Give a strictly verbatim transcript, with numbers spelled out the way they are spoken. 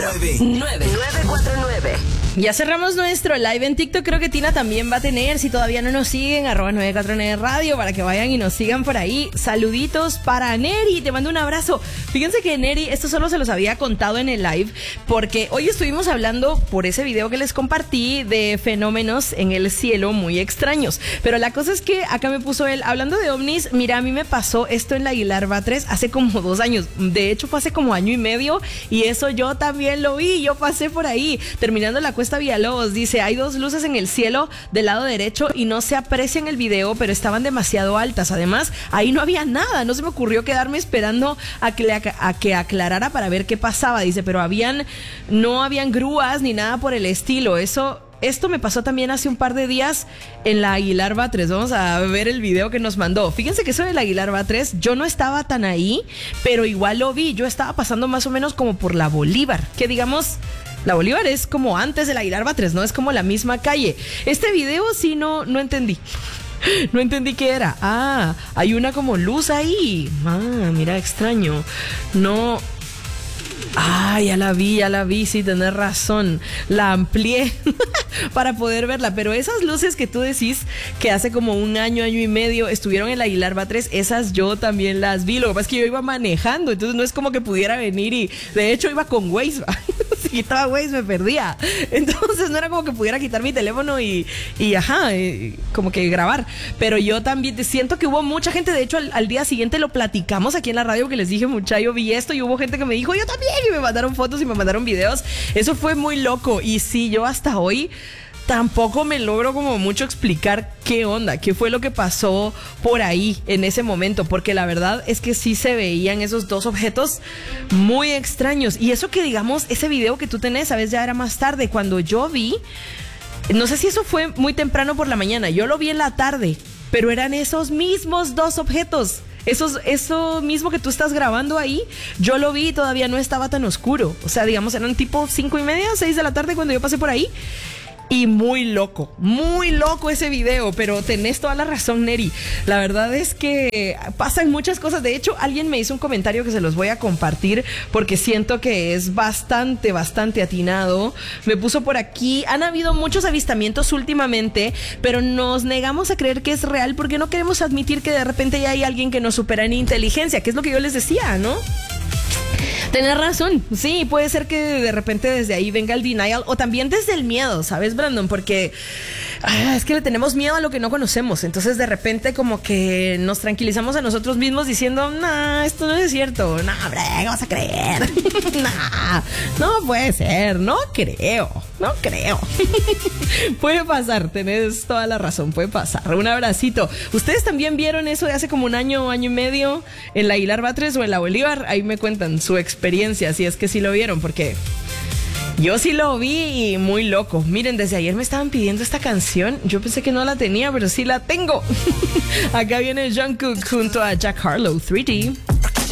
cuatro nueve. nueve cuatro nueve. Ya cerramos nuestro live en TikTok. Creo que Tina también va a tener. Si todavía no nos siguen, arroba nueve cuatro nueve radio, para que vayan y nos sigan por ahí. Saluditos para Neri. Te mando un abrazo. Fíjense que Neri, esto solo se los había contado en el live, porque hoy estuvimos hablando por ese video que les compartí de fenómenos en el cielo muy extraños. Pero la cosa es que acá me puso él, hablando de ovnis, mira, a mí me pasó esto en la Aguilar Batres hace como dos años. De hecho, fue hace como año y medio. Y eso yo también lo vi. Yo pasé por ahí. Terminando la cuesta Villalobos, dice, hay dos luces en el cielo del lado derecho y no se aprecia en el video, pero estaban demasiado altas. Además, ahí no había nada. No se me ocurrió quedarme esperando a que, le, a que aclarara para ver qué pasaba. Dice, pero habían, no habían grúas ni nada por el estilo. Eso... Esto me pasó también hace un par de días en la Aguilar Batres. Vamos a ver el video que nos mandó. Fíjense que eso de la Aguilar Batres, yo no estaba tan ahí, pero igual lo vi. Yo estaba pasando más o menos como por la Bolívar, que digamos... La Bolívar es como antes de la Aguilar Batres, ¿no? Es como la misma calle. Este video sí no, no entendí. No entendí qué era. Ah, hay una como luz ahí. Ah, mira, extraño. No... Ah, ya la vi, ya la vi, sí, tenés razón. La amplié para poder verla. Pero esas luces que tú decís que hace como un año, año y medio estuvieron en la Aguilar Batres, esas yo también las vi. Lo que pasa es que yo iba manejando, entonces no es como que pudiera venir y... De hecho, iba con Waze. Si quitaba Waze me perdía. Entonces no era como que pudiera quitar mi teléfono y, y ajá, y como que grabar. Pero yo también siento que hubo mucha gente. De hecho, al, al día siguiente lo platicamos aquí en la radio, que les dije, mucha, yo vi esto y hubo gente que me dijo, yo también. Y me mandaron fotos y me mandaron videos. Eso fue muy loco. Y sí, yo hasta hoy tampoco me logro como mucho explicar qué onda, qué fue lo que pasó por ahí en ese momento, porque la verdad es que sí se veían esos dos objetos muy extraños. Y eso que digamos, ese video que tú tenés, sabes, ya era más tarde. Cuando yo vi, no sé si eso fue muy temprano por la mañana, yo lo vi en la tarde, pero eran esos mismos dos objetos. Eso, eso mismo que tú estás grabando ahí, yo lo vi y todavía no estaba tan oscuro. O sea, digamos, eran tipo cinco y media, seis de la tarde cuando yo pasé por ahí. Y muy loco, muy loco ese video, pero tenés toda la razón, Neri. La verdad es que pasan muchas cosas. De hecho, alguien me hizo un comentario que se los voy a compartir porque siento que es bastante, bastante atinado. Me puso por aquí, han habido muchos avistamientos últimamente, pero nos negamos a creer que es real porque no queremos admitir que de repente ya hay alguien que nos supera en inteligencia, que es lo que yo les decía, ¿no? Tenés razón, sí, puede ser que de repente desde ahí venga el denial o también desde el miedo, ¿sabes, Brandon? Porque ah, es que le tenemos miedo a lo que no conocemos, entonces de repente como que nos tranquilizamos a nosotros mismos diciendo, nah, esto no es cierto, nah, hombre, ¿qué vas a creer? Nah, no puede ser, no creo, no creo. Puede pasar, tenés toda la razón, puede pasar. Un abracito. ¿Ustedes también vieron eso de hace como un año, año y medio en la Aguilar Batres o en la Bolívar? Ahí me cuentan su experiencia, si es que sí lo vieron, porque yo sí lo vi y muy loco. Miren, desde ayer me estaban pidiendo esta canción. Yo pensé que no la tenía, pero sí la tengo. Acá viene Jungkook junto a Jack Harlow, tres D.